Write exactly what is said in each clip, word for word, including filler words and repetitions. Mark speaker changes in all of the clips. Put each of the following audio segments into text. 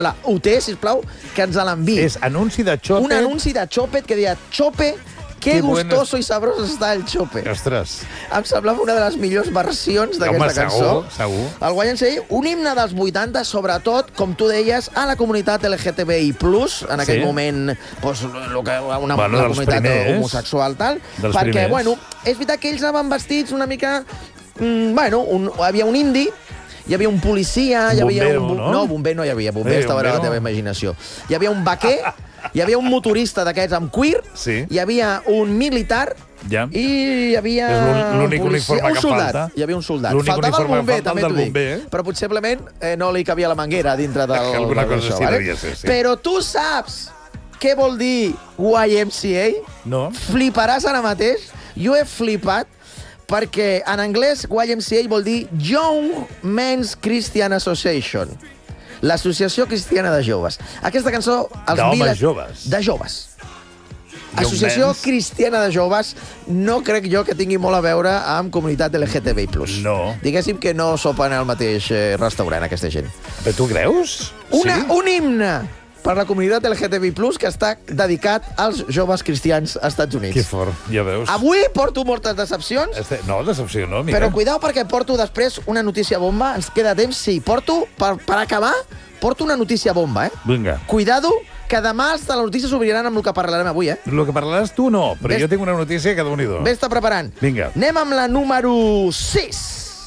Speaker 1: U T, sisplau, que ens l'enviï.
Speaker 2: És anunci de Chopet.
Speaker 1: Un anunci de Chopet que deia Chope, que gustoso i sabroso està el Chope.
Speaker 2: Ostres.
Speaker 1: Em semblava una de les millors versions d'aquesta cançó.
Speaker 2: Home, segur, segur.
Speaker 1: El Y M C A, un himne dels vuitanta, sobretot, com tu deies, a la comunitat L G T B I plus, en aquell
Speaker 2: sí.
Speaker 1: moment, doncs, lo que, una,
Speaker 2: bueno,
Speaker 1: una comunitat
Speaker 2: primers.
Speaker 1: homosexual, tal,
Speaker 2: dels
Speaker 1: perquè,
Speaker 2: primers.
Speaker 1: bueno, és veritat que ells anaven vestits una mica... Mm, bueno, un, havia un indi, hi havia un policia, hi havia
Speaker 2: bombero,
Speaker 1: un...
Speaker 2: no?
Speaker 1: No, bomber no hi havia, bomber
Speaker 2: Eh,
Speaker 1: estava a la
Speaker 2: bombero.
Speaker 1: teva imaginació. Hi havia un vaquer, hi havia un motorista d'aquests amb cuir,
Speaker 2: Sí.
Speaker 1: hi havia un militar,
Speaker 2: Ja.
Speaker 1: i hi havia...
Speaker 2: És l'únic
Speaker 1: policia,
Speaker 2: uniforme
Speaker 1: un
Speaker 2: que
Speaker 1: soldat.
Speaker 2: falta.
Speaker 1: Hi havia un soldat.
Speaker 2: L'únic
Speaker 1: Faltava el
Speaker 2: uniforme que
Speaker 1: bomber,
Speaker 2: falta,
Speaker 1: també
Speaker 2: el
Speaker 1: t'ho
Speaker 2: del
Speaker 1: dic.
Speaker 2: bomber, eh?
Speaker 1: Però possiblement eh, no li cabia la manguera dintre del...
Speaker 2: Alguna cosa
Speaker 1: d'això,
Speaker 2: sí
Speaker 1: vale?
Speaker 2: devia ser, sí.
Speaker 1: Però tu saps què vol dir Y M C A?
Speaker 2: No.
Speaker 1: Fliparàs ara mateix. Jo he flipat perquè en anglès Y M C A vol dir Young Men's Christian Association. L'Associació Cristiana de Joves. Aquesta cançó... els
Speaker 2: D'homes
Speaker 1: mil-
Speaker 2: joves.
Speaker 1: De joves.
Speaker 2: Young
Speaker 1: Associació
Speaker 2: Men's.
Speaker 1: Cristiana de Joves no crec jo que tingui molt a veure amb comunitat L G T B I plus.
Speaker 2: No.
Speaker 1: Diguéssim que no sopen al mateix eh, restaurant, aquesta gent.
Speaker 2: Però tu creus?
Speaker 1: Una,
Speaker 2: Sí?
Speaker 1: Un himne per la comunitat L G T B I plus que està dedicat als joves cristians als Estats Units.
Speaker 2: Que fort, ja veus.
Speaker 1: Avui porto moltes decepcions,
Speaker 2: Este... No, decepció no, mira.
Speaker 1: però cuidao perquè porto després una notícia bomba. Ens queda temps, sí. Porto, per, per acabar, porto una notícia bomba, eh?
Speaker 2: Vinga.
Speaker 1: Cuidado, que demà els telenotícies s'obriran amb el que parlarem avui, eh?
Speaker 2: El que parlaràs tu no, però
Speaker 1: Ves-
Speaker 2: jo tinc una notícia que déu-n'hi-do.
Speaker 1: Vés-te preparant.
Speaker 2: Vinga.
Speaker 1: Anem amb la número sis.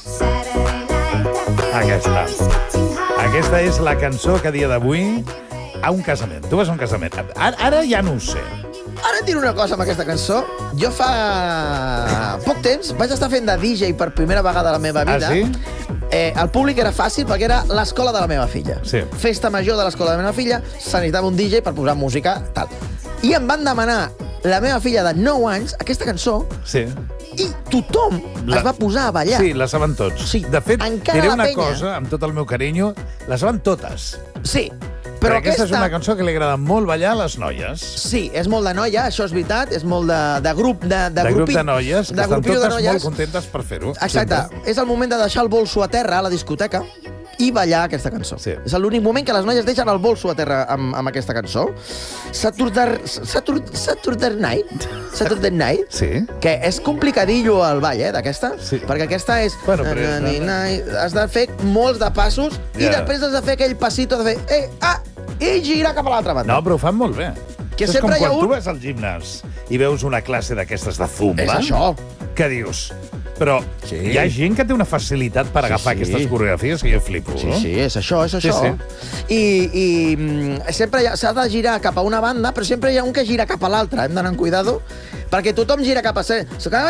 Speaker 2: Aquesta. Aquesta és la cançó que a dia d'avui a un casament. Tu vas a un casament. Ara, ara ja no ho sé.
Speaker 1: Ara et diré una cosa amb aquesta cançó. Jo fa poc temps vaig estar fent de D J per primera vegada a la meva vida.
Speaker 2: Ah, sí?
Speaker 1: Eh, el públic era fàcil perquè era l'escola de la meva filla.
Speaker 2: Sí.
Speaker 1: Festa major de l'escola de la meva filla, se necessitava un D J per posar música, tal. I em van demanar la meva filla de nou anys aquesta cançó
Speaker 2: Sí.
Speaker 1: i tothom
Speaker 2: La-
Speaker 1: es va posar a ballar.
Speaker 2: Sí, la saben tots.
Speaker 1: Sí,
Speaker 2: De fet,
Speaker 1: encara
Speaker 2: diré
Speaker 1: la
Speaker 2: una
Speaker 1: penya.
Speaker 2: cosa, amb tot el meu carinyo, la saben totes.
Speaker 1: Sí,
Speaker 2: Però
Speaker 1: però
Speaker 2: aquesta,
Speaker 1: aquesta...
Speaker 2: és una cançó que li agrada molt ballar a les noies.
Speaker 1: Sí, és molt de noia, això és veritat, és molt de, de grup de, de,
Speaker 2: De grup
Speaker 1: grupi-
Speaker 2: de noies, que
Speaker 1: de
Speaker 2: estan
Speaker 1: grupillo de
Speaker 2: totes
Speaker 1: noies.
Speaker 2: molt contentes per fer-ho.
Speaker 1: Exacte,
Speaker 2: sempre.
Speaker 1: és el moment de deixar el bolso a terra a la discoteca i ballar aquesta cançó.
Speaker 2: Sí.
Speaker 1: És l'únic moment que les noies deixen el bolso a terra amb, amb aquesta cançó. Saturday, Saturday, Saturday Night, Saturday Night,
Speaker 2: Sí.
Speaker 1: que és complicadillo el ball, eh, d'aquesta,
Speaker 2: Sí.
Speaker 1: perquè aquesta és...
Speaker 2: Bueno, però és-
Speaker 1: Ni- ni- Has de fer molts de passos i
Speaker 2: Ja.
Speaker 1: després has de fer aquell passito de fer... Eh, ah, i girar cap a l'altra banda.
Speaker 2: No, però ho fan molt bé.
Speaker 1: Que
Speaker 2: és
Speaker 1: sempre
Speaker 2: com
Speaker 1: hi ha
Speaker 2: quan
Speaker 1: un-
Speaker 2: tu vas al gimnàs i veus una classe d'aquestes de zumba.
Speaker 1: És això.
Speaker 2: Què dius? Però
Speaker 1: Sí.
Speaker 2: hi ha gent que té una facilitat per
Speaker 1: Sí,
Speaker 2: agafar
Speaker 1: sí.
Speaker 2: aquestes coreografies que jo flipo.
Speaker 1: Sí,
Speaker 2: no?
Speaker 1: sí, és això, és això.
Speaker 2: Sí,
Speaker 1: I, i mm, sempre hi ha- s'ha de girar cap a una banda, però sempre hi ha un que gira cap a l'altra. Hem d'anar amb cuidado, perquè tothom gira cap a ser.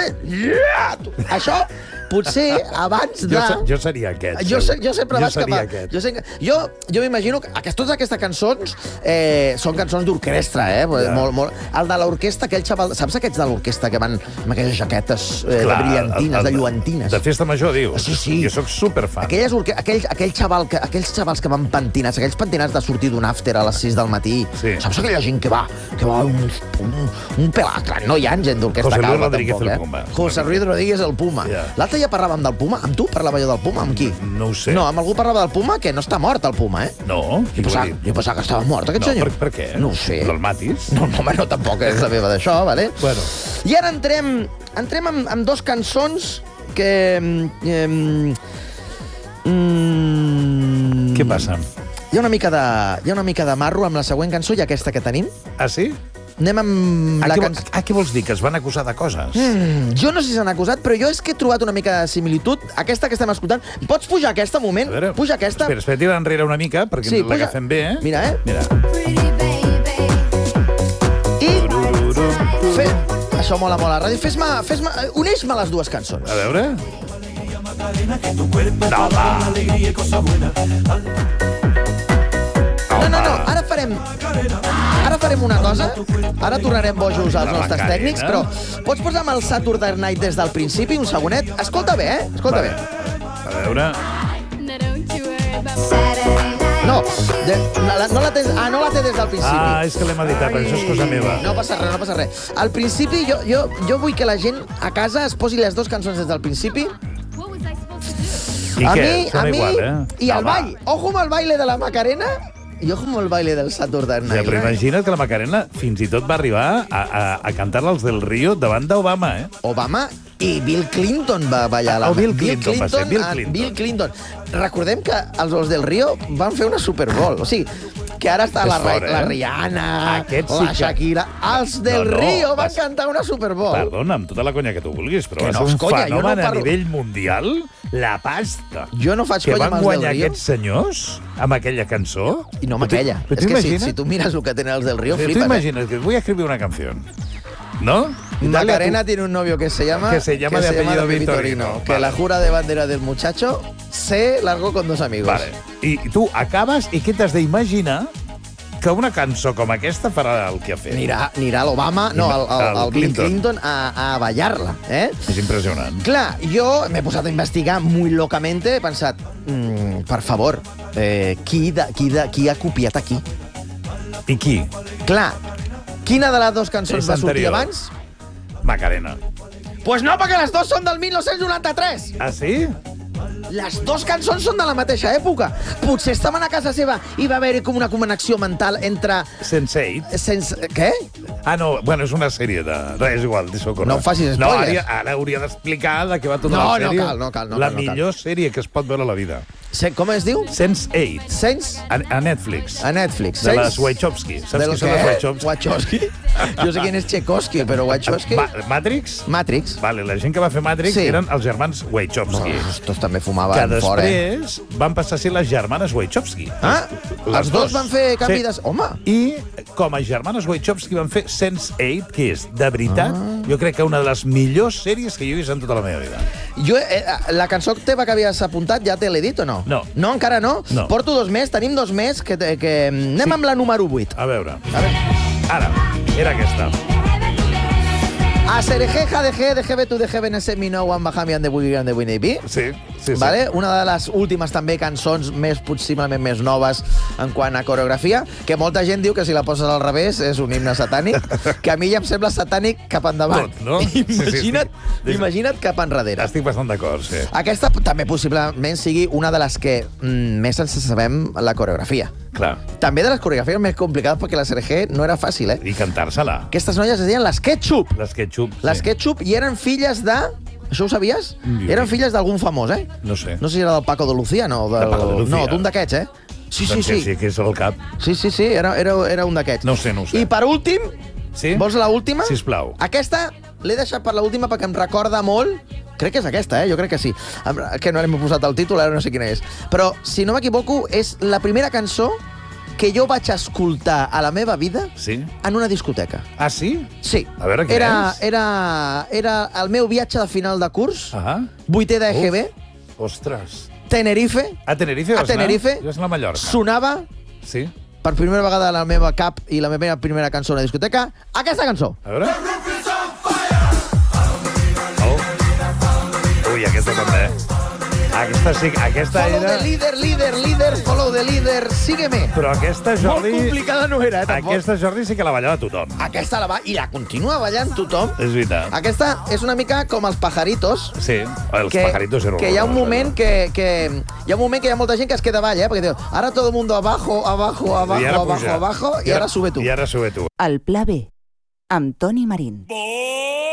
Speaker 1: Això, potser, abans de...
Speaker 2: Jo, se- jo seria aquest.
Speaker 1: Jo, se- jo sempre
Speaker 2: jo
Speaker 1: vaig cap
Speaker 2: seria
Speaker 1: a...
Speaker 2: aquest.
Speaker 1: Jo, sé, jo, jo m'imagino que aquest, totes aquestes cançons eh, són cançons d'orquestra, eh?
Speaker 2: Ja.
Speaker 1: Molt, molt. El de l'orquestra, aquell xaval... Saps aquests de l'orquestra que van amb aquelles jaquetes eh,
Speaker 2: Clar,
Speaker 1: de brillantines,
Speaker 2: el- el-
Speaker 1: de lluantines?
Speaker 2: De festa major, dius?
Speaker 1: Sí, sí.
Speaker 2: Jo sóc superfan.
Speaker 1: Aquelles orque... aquell, aquell xaval que, aquells xavals que van pentinats, aquells pentinats de sortir d'un after a les sis del matí.
Speaker 2: Sí.
Speaker 1: Saps aquella gent que va, que va un, un, un pelat? No hi ha gent d'orquestra
Speaker 2: José Luis
Speaker 1: calva,
Speaker 2: Rodríguez
Speaker 1: tampoc,
Speaker 2: el
Speaker 1: eh?
Speaker 2: Puma.
Speaker 1: José Luis Rodríguez el Puma.
Speaker 2: Ja.
Speaker 1: L'altre ja parlàvem del Puma. Amb tu parlava jo del Puma? Amb qui?
Speaker 2: No ho sé.
Speaker 1: No, amb algú parlava del Puma, que no està mort, el Puma, eh?
Speaker 2: No?
Speaker 1: Jo pensava, jo pensava que estava mort, aquest
Speaker 2: No,
Speaker 1: senyor.
Speaker 2: per, per què?
Speaker 1: No ho sé.
Speaker 2: Del Matis?
Speaker 1: No, no, home, no, tampoc és la meva d'això, vale?
Speaker 2: Bueno.
Speaker 1: I ara entrem, entrem amb, amb dos cançons que... Eh, mm,
Speaker 2: Què passa?
Speaker 1: Hi ha una mica de, hi ha una mica de marro amb la següent cançó i aquesta que tenim.
Speaker 2: Ah, sí?
Speaker 1: Anem amb
Speaker 2: Ah,
Speaker 1: la
Speaker 2: què,
Speaker 1: cançó...
Speaker 2: ah, què vols dir? Que es van acusar de coses?
Speaker 1: Mm, jo no sé si s'han acusat, però jo és que he trobat una mica de similitud. Aquesta que estem escoltant. Pots pujar aquesta, un moment?
Speaker 2: A veure,
Speaker 1: Puja aquesta.
Speaker 2: Espera, espera, tira enrere una mica, perquè
Speaker 1: Sí, puja.
Speaker 2: l'agafem bé, eh?
Speaker 1: Mira, eh?
Speaker 2: Mira.
Speaker 1: I... Fe... Això mola molt a la ràdio. Fes-me... Fes Uneix-me les dues cançons.
Speaker 2: A veure...
Speaker 3: No, va.
Speaker 1: No, no, no, ara farem... Ara farem una cosa. Ara tornarem bojos als
Speaker 2: La
Speaker 1: nostres
Speaker 2: Macarena.
Speaker 1: tècnics, però pots posar-me el Saturday Night des del principi, un segonet? Escolta bé, eh? Escolta
Speaker 2: Vale.
Speaker 1: bé.
Speaker 2: A veure...
Speaker 1: No, de, no, la, no la tens, ah, no la té des del principi.
Speaker 2: Ah, és que l'hem editat, però això és cosa meva.
Speaker 1: No passa res, no passa res. Al principi, jo, jo, jo vull que la gent a casa es posi les dues cançons des del principi.
Speaker 2: I
Speaker 1: a
Speaker 2: què?
Speaker 1: mi, a
Speaker 2: Sona
Speaker 1: mi,
Speaker 2: igual, eh?
Speaker 1: i
Speaker 2: No,
Speaker 1: el
Speaker 2: va.
Speaker 1: ball. Ojo amb el baile de la Macarena, Yo como el baile del Saturday
Speaker 2: Ja,
Speaker 1: Night
Speaker 2: però
Speaker 1: Live.
Speaker 2: imagina't que la Macarena fins i tot va arribar a, a, a cantar-la als del Rio davant d'Obama, eh?
Speaker 1: Obama i Bill Clinton va ballar la...
Speaker 2: Ah, o Bill Clinton va ser, Bill
Speaker 1: ah,
Speaker 2: Clinton.
Speaker 1: Bill Clinton. Recordem que els dos del Rio van fer una Super Bowl. O sigui, que ara està
Speaker 2: És
Speaker 1: la,
Speaker 2: fort, eh?
Speaker 1: la Rihanna,
Speaker 2: Aquest sí
Speaker 1: la
Speaker 2: que-
Speaker 1: Shakira... Els del
Speaker 2: No, no,
Speaker 1: Rio van
Speaker 2: vas-
Speaker 1: cantar una Super Bowl.
Speaker 2: Perdona, amb tota la conya que tu vulguis, però
Speaker 1: Que
Speaker 2: va
Speaker 1: no,
Speaker 2: ser un
Speaker 1: conya, jo no
Speaker 2: fenomen a
Speaker 1: parlo-
Speaker 2: nivell mundial, la pasta.
Speaker 1: Jo no faig
Speaker 2: Que
Speaker 1: conya
Speaker 2: van
Speaker 1: amb els del
Speaker 2: guanyar
Speaker 1: Rio.
Speaker 2: aquests senyors amb aquella cançó.
Speaker 1: I no amb
Speaker 2: Però tu-
Speaker 1: aquella.
Speaker 2: però
Speaker 1: És
Speaker 2: tu
Speaker 1: que si,
Speaker 2: imagines-
Speaker 1: si tu mires el que tenen els del Rio,
Speaker 2: Tú
Speaker 1: flipa.
Speaker 2: imaginas que voy a escribir una canción, ¿no? Y dale a
Speaker 1: Macarena
Speaker 2: tu-
Speaker 1: tiene un novio que se llama...
Speaker 2: Que se llama de apellido Vitorino.
Speaker 1: Que
Speaker 2: Vale.
Speaker 1: la jura de bandera del muchacho se largó con dos amigos.
Speaker 2: Vale. I tu acabes i què t'has d'imaginar que una cançó com aquesta farà el que ha fet?
Speaker 1: Anirà, anirà l'Obama, no, el, el, el,
Speaker 2: El
Speaker 1: Bill
Speaker 2: Clinton.
Speaker 1: Clinton a, a ballar-la, eh?
Speaker 2: És impressionant.
Speaker 1: Clar, jo m'he posat a investigar muy locamente, he pensat, mm, per favor, eh, qui, de, qui, de, qui ha copiat aquí?
Speaker 2: I qui?
Speaker 1: Clar, quina de les dues cançons
Speaker 2: És
Speaker 1: va sortir
Speaker 2: anterior.
Speaker 1: abans?
Speaker 2: Macarena.
Speaker 1: Pues no, perquè les dues són del mil nou-cents noranta-tres.
Speaker 2: Ah, sí?
Speaker 1: Les dues cançons són de la mateixa època. Potser estaven a casa seva i va haver-hi com una connexió mental entre...
Speaker 2: sense eight.
Speaker 1: Sense... Què?
Speaker 2: Ah, no, bueno, és una sèrie de... Res, és igual, deixa-ho córrer.
Speaker 1: No em facis
Speaker 2: No,
Speaker 1: spoilers.
Speaker 2: ara, ara hauria d'explicar de què va tota
Speaker 1: No,
Speaker 2: la
Speaker 1: no
Speaker 2: sèrie.
Speaker 1: cal, no cal, no
Speaker 2: la
Speaker 1: cal, no cal.
Speaker 2: millor sèrie que es pot veure a la vida.
Speaker 1: Se, com es diu?
Speaker 2: sense eight.
Speaker 1: Sense?
Speaker 2: A, a Netflix.
Speaker 1: A Netflix.
Speaker 2: De
Speaker 1: Sense?
Speaker 2: les Wachowski. Saps
Speaker 1: De
Speaker 2: qui
Speaker 1: los
Speaker 2: són
Speaker 1: què?
Speaker 2: les Wachowski?
Speaker 1: Wachowski. Jo sé quin és Tchaikovsky, però Wachowski...
Speaker 2: Ma Matrix?
Speaker 1: Matrix.
Speaker 2: Vale, la gent que va fer Matrix
Speaker 1: Sí.
Speaker 2: eren els germans Wachowski.
Speaker 1: Oh, estos també
Speaker 2: Que
Speaker 1: fumaven fora, eh?
Speaker 2: després van passar a ser les germanes Wachowski.
Speaker 1: Ah,
Speaker 2: Les
Speaker 1: els dos van fer canvi de... Home,
Speaker 2: I com a germanes Wachowski van fer sense eight, que és, de veritat,
Speaker 1: Ah.
Speaker 2: jo crec que una de les millors sèries que jo he vist en tota la meva vida.
Speaker 1: jo, eh, la cançó teva que havies apuntat ja te l'he dit o no?
Speaker 2: No.
Speaker 1: No, encara no?
Speaker 2: No.
Speaker 1: Porto dos més, tenim dos més, que, que anem
Speaker 2: Sí.
Speaker 1: amb la número vuit.
Speaker 2: A veure.
Speaker 1: A veure.
Speaker 2: Ara, era aquesta.
Speaker 1: A Serejeja de G, de G B tu de G B N S Mi Nou, amb Bahami and the Boogie and the Winnie B.
Speaker 2: Sí, sí, sí.
Speaker 1: Vale? Una de les últimes també cançons més possiblement més noves en quant a coreografia, que molta gent diu que si la poses al revés és un himne satànic, que a mi ja em sembla satànic cap endavant.
Speaker 2: Tot, no? Sí, sí,
Speaker 1: Imagina't,
Speaker 2: estic-
Speaker 1: imagina't cap enrere.
Speaker 2: Estic bastant d'acord, sí.
Speaker 1: Aquesta també possiblement sigui una de les que mm, més ens sabem la coreografia.
Speaker 2: Clar.
Speaker 1: També de les coreografies més complicades perquè la S R G no era fàcil, eh?
Speaker 2: I cantar-se-la.
Speaker 1: Aquestes noies es deien les Ketchup.
Speaker 2: Les Ketchup.
Speaker 1: Les
Speaker 2: sí.
Speaker 1: Ketchup i eren filles de... Això ho sabies?
Speaker 2: Mm,
Speaker 1: Eren filles d'algun famós, eh?
Speaker 2: No sé.
Speaker 1: No sé si era del Paco de Lucía, no. Del...
Speaker 2: De Paco de Lucía.
Speaker 1: No, d'un d'aquests, eh? Sí, sí,
Speaker 2: Doncs
Speaker 1: sí.
Speaker 2: Sí, que és el cap.
Speaker 1: Sí, sí, sí, era, era, era un d'aquests.
Speaker 2: No ho sé, no ho sé.
Speaker 1: I per últim,
Speaker 2: Sí?
Speaker 1: vols la última?
Speaker 2: Sisplau.
Speaker 1: Aquesta l'he deixat per l'última perquè em recorda molt... Crec que és aquesta, eh? Jo crec que sí. Em- Que no l'hem posat al títol, ara no sé quina és. Però, si no m'equivoco, és la primera cançó que jo vaig escoltar a la meva vida
Speaker 2: Sí?
Speaker 1: en una discoteca.
Speaker 2: Ah, sí?
Speaker 1: Sí.
Speaker 2: A veure, què
Speaker 1: era,
Speaker 2: és?
Speaker 1: Era, era el meu viatge de final de curs,
Speaker 2: Ah,
Speaker 1: vuitè d'E G B,
Speaker 2: ostres.
Speaker 1: Tenerife,
Speaker 2: A Tenerife
Speaker 1: a
Speaker 2: vas anar?
Speaker 1: Tenerife,
Speaker 2: Jo és a Mallorca.
Speaker 1: sonava
Speaker 2: Sí?
Speaker 1: per primera vegada a la meva cap i la meva primera cançó a una discoteca, aquesta cançó.
Speaker 2: A veure. Oh. Ui, aquesta també. Aquesta sí, aquesta
Speaker 1: Follow
Speaker 2: era...
Speaker 1: the leader, leader, leader, follow the leader, sígueme.
Speaker 2: Però aquesta,
Speaker 1: Molt
Speaker 2: Jordi...
Speaker 1: complicada no era, eh, tampoc.
Speaker 2: Aquesta, Jordi, sí que la ballava tothom.
Speaker 1: Aquesta la va... I la continua ballant tothom.
Speaker 2: És veritat.
Speaker 1: Aquesta és una mica com els pajaritos,
Speaker 2: Sí, els
Speaker 1: que,
Speaker 2: pajaritos eren
Speaker 1: que hi ha un
Speaker 2: horrorosos,
Speaker 1: moment
Speaker 2: allò.
Speaker 1: que, que hi ha un moment que hi ha molta gent que es queda avall, eh? Perquè diu, ara todo el mundo abajo, abajo, abajo,
Speaker 2: I ara
Speaker 1: abajo,
Speaker 2: puja.
Speaker 1: abajo, i ara sube tu.
Speaker 2: I ara sube tu.
Speaker 3: El Pla B, amb Toni Marín.